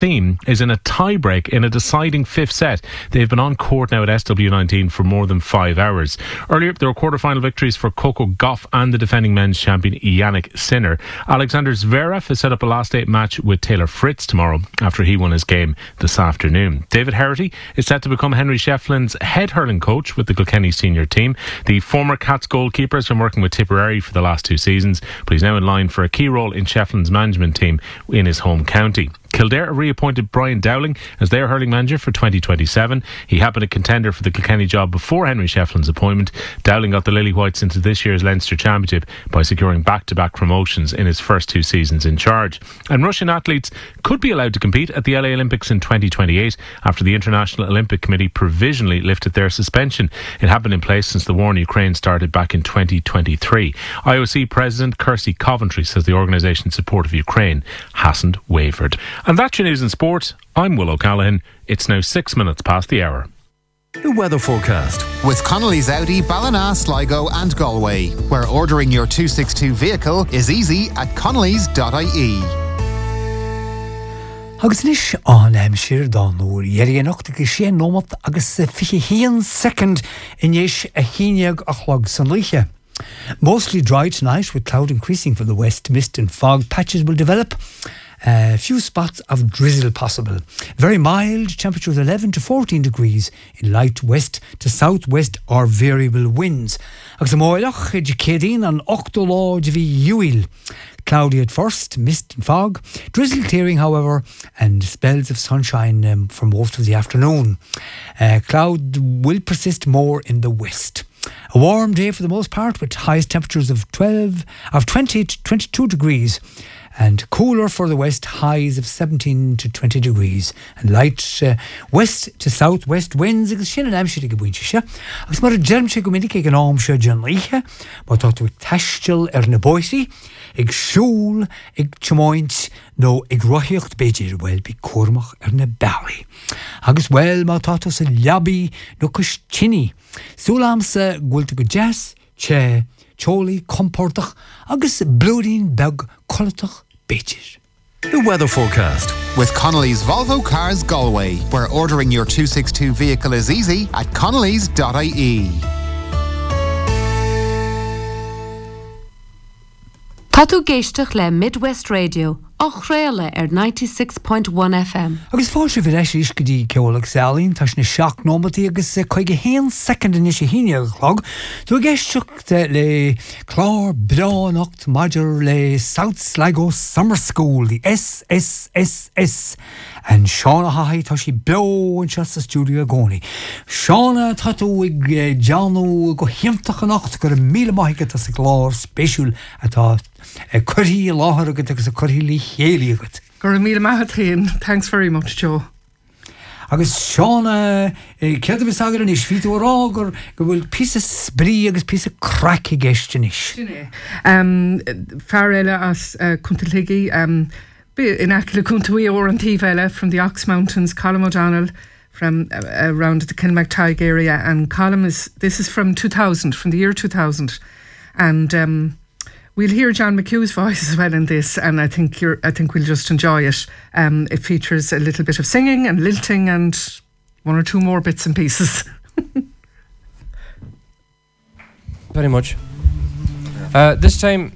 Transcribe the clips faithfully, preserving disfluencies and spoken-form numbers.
team is in a tie-break in a deciding fifth set. They've been on court now at S W nineteen for more than five hours. Earlier, there were quarter-final victories for Coco Gauff and the defending men's champion Yannick Sinner. Alexander Zverev has set up a last-eight match with Taylor Fritz tomorrow after he won his game this afternoon. David Herity is set to become Henry Shefflin's head hurling coach with the Kilkenny senior team. The former Cats goalkeeper has been working with Tipperary for the last two seasons, but he's now in line for a key role in Shefflin's management team in his home county. Kildare reappointed Brian Dowling as their hurling manager for twenty twenty-seven. He had been a contender for the Kilkenny job before Henry Shefflin's appointment. Dowling got the Lily Whites into this year's Leinster Championship by securing back-to-back promotions in his first two seasons in charge. And Russian athletes could be allowed to compete at the L A Olympics in twenty twenty-eight after the International Olympic Committee provisionally lifted their suspension. It had been in place since the war in Ukraine started back in twenty twenty-three. I O C President Kirsty Coventry says the organisation's support of Ukraine hasn't wavered. And that's your news in sport. I'm Will O'Callaghan. It's now six minutes past the hour. The weather forecast with Connolly's Audi, Ballina, Sligo and Galway, where ordering your two sixty-two vehicle is easy at connellys dot I E. Agus nish an Hampshire don úr Yerianocht agus sé nómat agus fiche hían second in ish a híneag a chlog san liche. Mostly dry tonight with cloud increasing from the west. Mist and fog patches will develop. A uh, few spots of drizzle possible. Very mild, temperatures eleven to fourteen degrees in light west to southwest or variable winds. Agus moilach educating on octolog vi uil. Cloudy at first, mist and fog. Drizzle clearing, however, and spells of sunshine um, for most of the afternoon. Uh, cloud will persist more in the west. A warm day for the most part, with highest temperatures of twelve, of twenty to twenty-two degrees. And cooler for the west, highs of seventeen to twenty degrees. And light uh, west to southwest winds. Agus sin an amsir ag bwynti siya. Agus mar a germse gominnig ag an amsir djan leiche. Ma tatu ag tastil er na boisi. Ag siúl, ag timoint, no ag rochiocht bedir wel bi cormach er na bali. Agus wel ma tatu sa labi no kus chini. Súlam sa gwylta go jazz, che, choli, comportach, agus blooding beg colotach bedir. The weather forecast with Connolly's Volvo Cars Galway, where ordering your two sixty-two vehicle is easy at connellys dot I E. Tatu géisteach le Midwest Radio, och réile ar ninety-six point one F M. Agus fáisi bhí leis is go dtí ceolach salín, tá sna seach nómatí agus chuige héan second in is a híine chlog. Tú géisteach le chlár bránacht maidir le South Sligo Summer School, the S S S S. And Shauna Hahi tá sí beó an seas sa stúdio gcónaí. Shauna tá tú ag deanú go hiamtach an nacht gur míle maithe tá sa glár spéisiúil atá curthaí láthar agat agus a curthaí lí chéalaí agat. Gur míle maithe thaon. Thanks very much, Joe. Agus Shauna cead bhí sagar an is fítú rá gur go bhfuil písa sprí agus písa crack i gceistin is. Um, Fear eile as uh, Cuntaligi, um, in Akla Kuntawi or Antivella from the Ox Mountains, Colm O'Donnell from uh, around the Kilmactag area, and Colm is, this is from two thousand, from the year two thousand, and um, we'll hear John McHugh's voice as well in this, and I think you're, I think we'll just enjoy it. Um, it features a little bit of singing and lilting and one or two more bits and pieces. Very much. Uh, this time,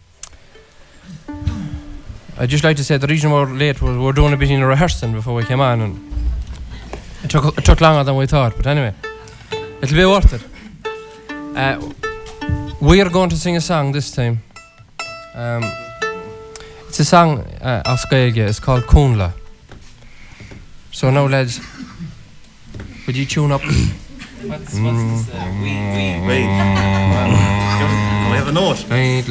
I'd just like to say the reason we're late was we were doing a bit in rehearsing before we came on, and it took, it took longer than we thought, but anyway, it'll be worth it. Uh, we are going to sing a song this time. Um, it's a song uh, of Scaige. It's called Cúnla. So now, lads, would you tune up? What's, what's this? Uh, we, we, wait. Can we have a note?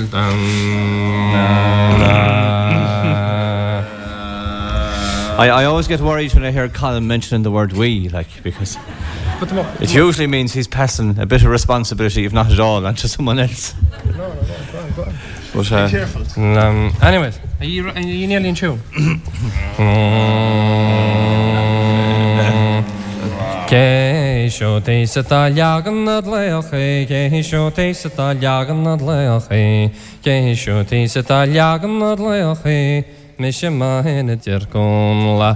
I, I always get worried when I hear Colin mentioning the word we, like, because Put them up. it usually means he's passing a bit of responsibility, if not at all, onto someone else. No, no, no, go on, go on. But, uh, be careful. Um, anyways, are you, are you nearly in tune? Keisho te sata yagan nad leoche, keisho te sata yagan nad leoche, keisho te sata yagan nad leoche, mis ma hena dirgon la.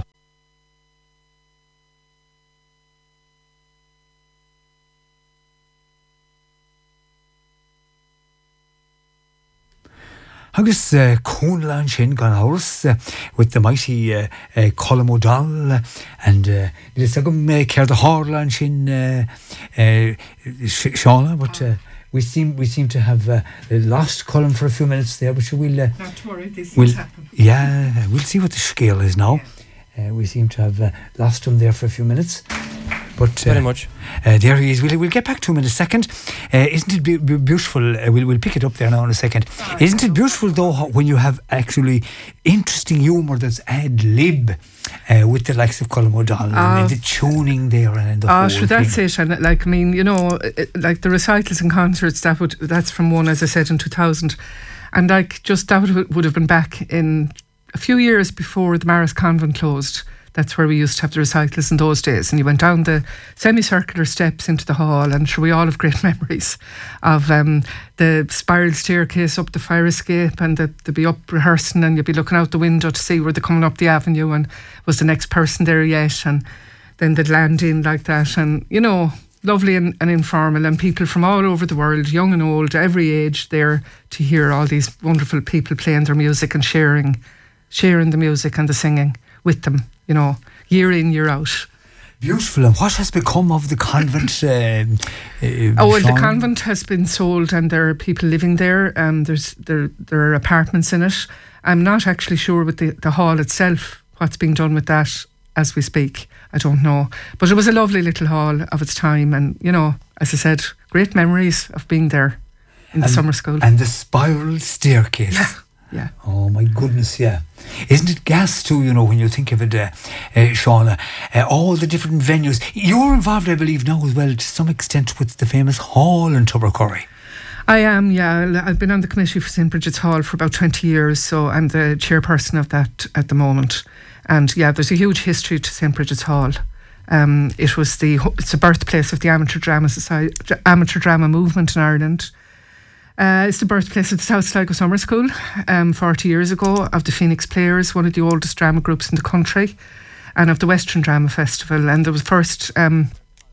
Agus uh, Coonlan Shin gan hours uh, with the mighty uh, uh, Colm O'Donnell uh, and uh, it's a gum uh, Cer the Harlan Shin uh, uh, Shauna, but uh, we seem we seem to have uh, lost Colm for a few minutes there, but we'll uh, not to worry, these we'll, things happen. Yeah, we'll see what the scale is now. Uh, we seem to have uh, lost him there for a few minutes. But uh, very much. Uh, there he is. We'll, we'll get back to him in a second. Uh, isn't it be- be- beautiful? Uh, we'll, we'll pick it up there now in a second. Oh, isn't it beautiful though how, when you have actually interesting humour that's ad lib uh, with the likes of Colm O'Donnell uh, and the tuning there and the oh, whole sure, thing. that's it. And like I mean, you know, it, like the recitals and concerts that would that's from one, as I said, in two thousand, and like just that would, would have been back in a few years before the Maris Convent closed. That's where we used to have the recitals in those days. And you went down the semicircular steps into the hall, and sure, we all have great memories of um, the spiral staircase up the fire escape, and the, they'd be up rehearsing, and you'd be looking out the window to see where they're coming up the avenue, and was the next person there yet? And then they'd land in like that, and you know, lovely and, and informal, and people from all over the world, young and old, every age, there to hear all these wonderful people playing their music and sharing, sharing the music and the singing with them. You know, year in, year out. Beautiful. And what has become of the convent? Um, uh, oh, well, Sean? the convent has been sold, and there are people living there. Um, there's there there are apartments in it. I'm not actually sure with the, the hall itself what's being done with that as we speak. I don't know. But it was a lovely little hall of its time, and you know, as I said, great memories of being there in the and, summer school. And the spiral staircase. Yeah. Yeah. Oh my goodness, yeah. Isn't it gas too, you know, when you think of it, uh, uh, Shauna, uh, all the different venues. You're involved, I believe, now as well, to some extent, with the famous hall in Tubbercurry. I am, yeah. I've been on the committee for Saint Bridget's Hall for about twenty years, so I'm the chairperson of that at the moment. And yeah, there's a huge history to Saint Bridget's Hall. Um, it was the it's the birthplace of the amateur drama society, amateur drama movement in Ireland. Uh, it's the birthplace of the South Sligo Summer School, um, forty years ago, of the Phoenix Players, one of the oldest drama groups in the country, and of the Western Drama Festival. And there was first um,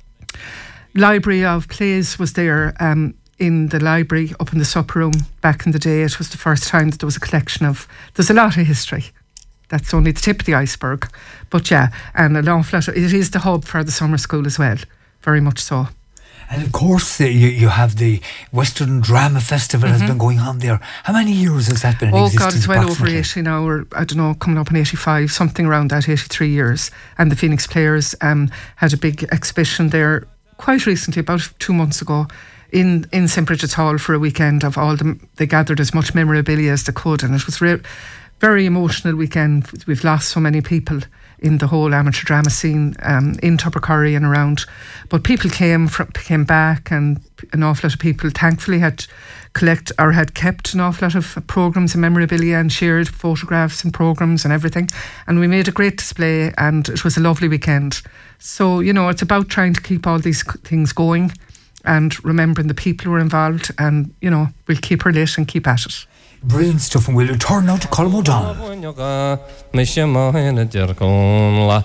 library of plays was there um, in the library up in the supper room back in the day. It was the first time that there was a collection of. There's a lot of history. That's only the tip of the iceberg, but yeah, and an awful lot. Of, it is the hub for the summer school as well, very much so. And of course, uh, you, you have the Western Drama Festival mm-hmm. has been going on there. How many years has that been in oh existence? Oh God, it's well over eighty now, or I don't know, coming up in eighty-five, something around that, eighty-three years. And the Phoenix Players um, had a big exhibition there quite recently, about two months ago, in, in Saint Bridget's Hall for a weekend of all them. They gathered as much memorabilia as they could, and it was a re- very emotional weekend. We've lost so many people in the whole amateur drama scene um, in Tubbercurry and around. But people came from, came back, and an awful lot of people thankfully had collect or had kept an awful lot of programmes and memorabilia and shared photographs and programmes and everything. And we made a great display, and it was a lovely weekend. So, you know, it's about trying to keep all these things going and remembering the people who were involved, and, you know, we'll keep her lit and keep at it. Brilliant stuff, and we'll return now to Colm O'Donnell.